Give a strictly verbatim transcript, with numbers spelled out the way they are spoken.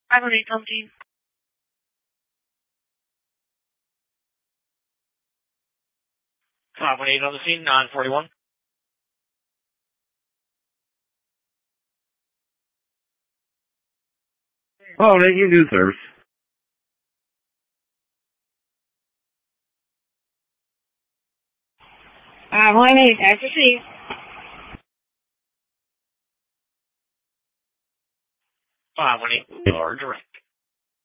five one eight something. five one eight on the scene, nine forty-one. Oh, then you do service. five one eight, that's received. five one eight, you are direct.